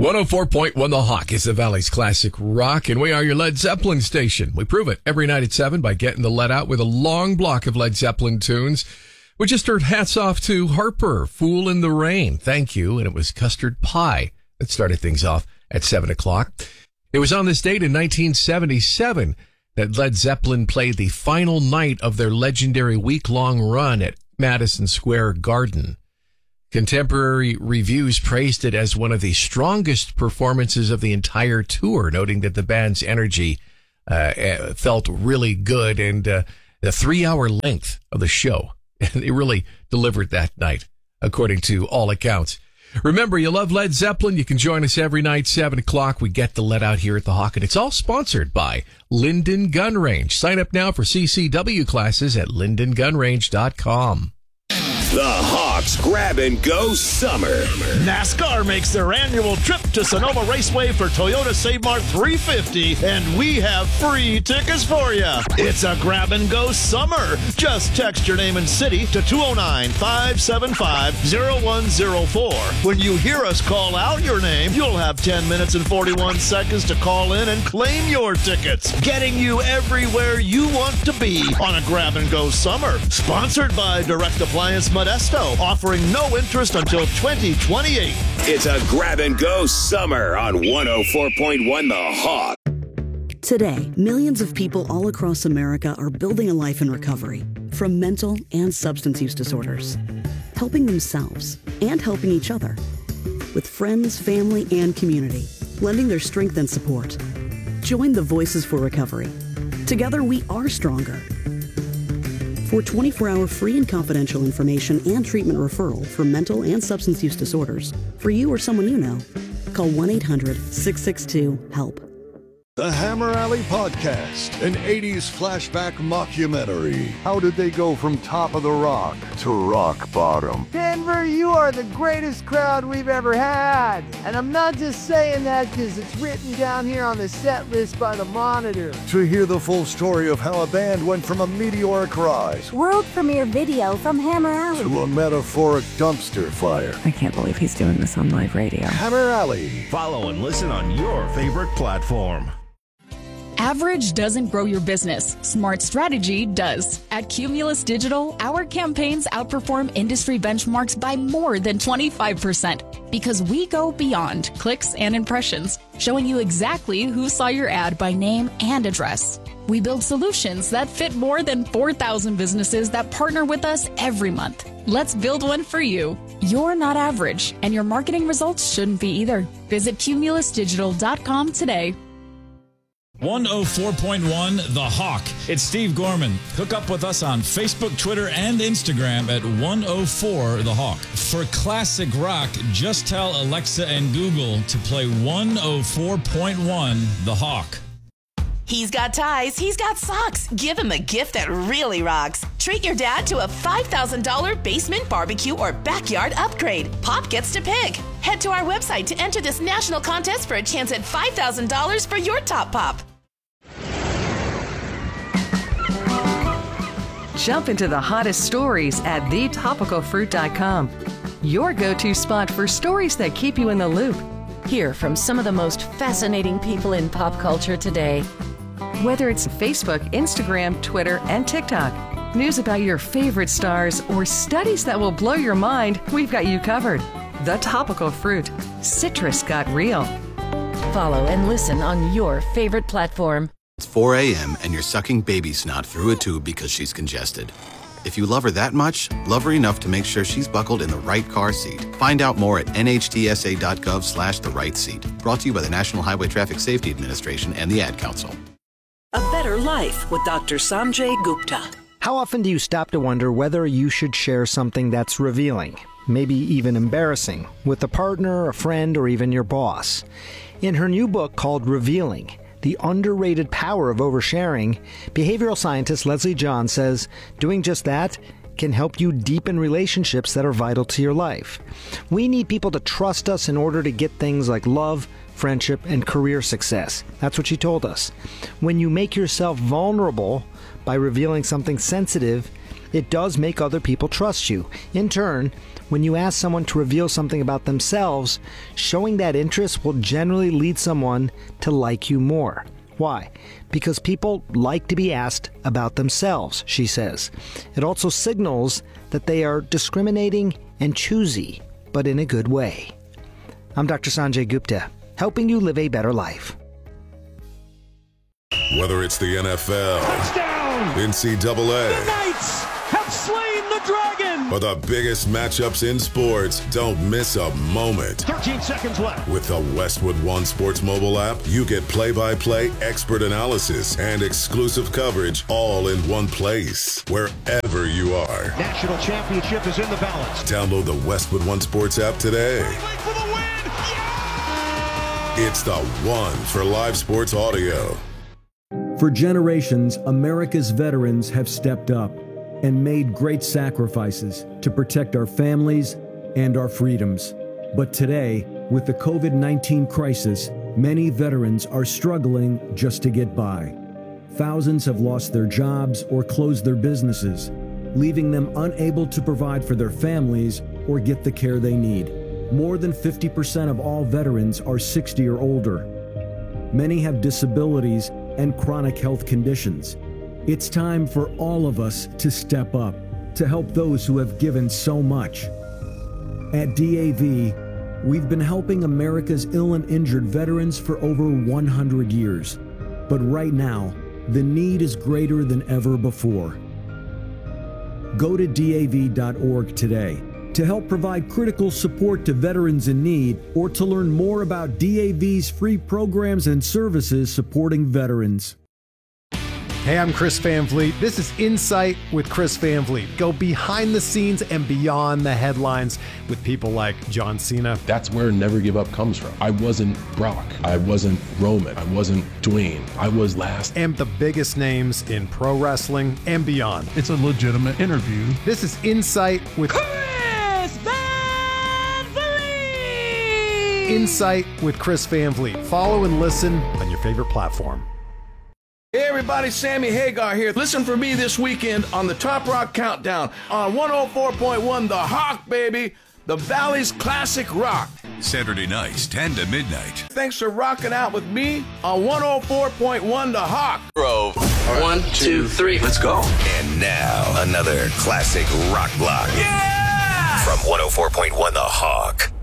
104.1 The Hawk is the Valley's classic rock, and we are your Led Zeppelin station. We prove it every night at 7 by getting the let out with a long block of Led Zeppelin tunes. We just heard hats off to Harper, Fool in the Rain, thank you, and it was Custard Pie that started things off at 7 o'clock. It was on this date in 1977 that Led Zeppelin played the final night of their legendary week-long run at Madison Square Garden. Contemporary reviews praised it as one of the strongest performances of the entire tour, noting that the band's energy felt really good, and the 3-hour length of the show, they really delivered that night, according to all accounts. Remember, you love Led Zeppelin, you can join us every night, 7 o'clock. We get the let out here at the Hawk, and it's all sponsored by Linden Gun Range. Sign up now for CCW classes at lindengunrange.com. The Hawks Grab and Go Summer. NASCAR makes their annual trip to Sonoma Raceway for Toyota Save Mart 350, and we have free tickets for you. It's a Grab and Go Summer. Just text your name and city to 209-575-0104. When you hear us call out your name, you'll have 10 minutes and 41 seconds to call in and claim your tickets, getting you everywhere you want to be on a Grab and Go Summer. Sponsored by Direct Appliance Modesto, offering no interest until 2028. It's a Grab and Go Summer on 104.1 The Hawk. Today, millions of people all across America are building a life in recovery from mental and substance use disorders, helping themselves and helping each other, with friends, family, and community, lending their strength and support. Join the Voices for Recovery. Together, we are stronger. For 24-hour free and confidential information and treatment referral for mental and substance use disorders, for you or someone you know, call 1-800-662-HELP. The Hammer Alley Podcast, an 80s flashback mockumentary. How did they go from top of the rock to rock bottom? Denver, you are the greatest crowd we've ever had. And I'm not just saying that because it's written down here on the set list by the Monitor. To hear the full story of how a band went from a meteoric rise, world premiere video from Hammer Alley, to a metaphoric dumpster fire. I can't believe he's doing this on live radio. Hammer Alley. Follow and listen on your favorite platform. Average doesn't grow your business. Smart strategy does. At Cumulus Digital, our campaigns outperform industry benchmarks by more than 25% because we go beyond clicks and impressions, showing you exactly who saw your ad by name and address. We build solutions that fit more than 4,000 businesses that partner with us every month. Let's build one for you. You're not average, and your marketing results shouldn't be either. Visit cumulusdigital.com today. 104.1 The Hawk. It's Steve Gorman. Hook up with us on Facebook, Twitter, and Instagram at 104 The Hawk. For classic rock, just tell Alexa and Google to play 104.1 The Hawk. He's got ties, he's got socks. Give him a gift that really rocks. Treat your dad to a $5,000 basement barbecue or backyard upgrade. Pop gets to pick. Head to our website to enter this national contest for a chance at $5,000 for your top pop. Jump into the hottest stories at thetopicalfruit.com. Your go-to spot for stories that keep you in the loop. Hear from some of the most fascinating people in pop culture today. Whether it's Facebook, Instagram, Twitter, and TikTok, news about your favorite stars, or studies that will blow your mind, we've got you covered. The Topical Fruit. Citrus got real. Follow and listen on your favorite platform. It's 4 a.m. and you're sucking baby snot through a tube because she's congested. If you love her that much, love her enough to make sure she's buckled in the right car seat. Find out more at nhtsa.gov/the right seat. Brought to you by the National Highway Traffic Safety Administration and the Ad Council. A Better Life with Dr. Sanjay Gupta. How often do you stop to wonder whether you should share something that's revealing, maybe even embarrassing, with a partner, a friend, or even your boss? In her new book called Revealing, The Underrated Power of Oversharing, behavioral scientist Leslie John says doing just that can help you deepen relationships that are vital to your life. We need people to trust us in order to get things like love, friendship, and career success. That's what she told us. When you make yourself vulnerable by revealing something sensitive, It does make other people trust you. In turn, when you ask someone to reveal something about themselves, showing that interest will generally lead someone to like you more. Why? Because people like to be asked about themselves, she says. It also signals that they are discriminating and choosy, but in a good way. I'm Dr. Sanjay Gupta, helping you live a better life. Whether it's the NFL, touchdown, NCAA, the Knights have slain the dragon, or the biggest matchups in sports, don't miss a moment. 13 seconds left. With the Westwood One Sports mobile app, you get play-by-play expert analysis and exclusive coverage all in one place, wherever you are. National championship is in the balance. Download the Westwood One Sports app today. For the win! Yeah! It's the one for live sports audio. For generations, America's veterans have stepped up and made great sacrifices to protect our families and our freedoms. But today, with the COVID-19 crisis, many veterans are struggling just to get by. Thousands have lost their jobs or closed their businesses, leaving them unable to provide for their families or get the care they need. More than 50% of all veterans are 60 or older. Many have disabilities and chronic health conditions. It's time for all of us to step up to help those who have given so much. At DAV, we've been helping America's ill and injured veterans for over 100 years. But right now, the need is greater than ever before. Go to DAV.org today to help provide critical support to veterans in need, or to learn more about DAV's free programs and services supporting veterans. Hey, I'm Chris Van Vliet. This is Insight with Chris Van Vliet. Go behind the scenes and beyond the headlines with people like John Cena. That's where Never Give Up comes from. I wasn't Brock. I wasn't Roman. I wasn't Dwayne. I was last. And the biggest names in pro wrestling and beyond. It's a legitimate interview. This is Insight with Chris Van Vliet! Insight with Chris Van Vliet. Follow and listen on your favorite platform. Hey everybody, Sammy Hagar here. Listen for me this weekend on the Top Rock Countdown on 104.1 The Hawk, baby. The Valley's classic rock. Saturday nights, 10 to midnight. Thanks for rocking out with me on 104.1 The Hawk. Grove. 1, 2, 3. Let's go. And now, another classic rock block. Yeah! From 104.1 The Hawk.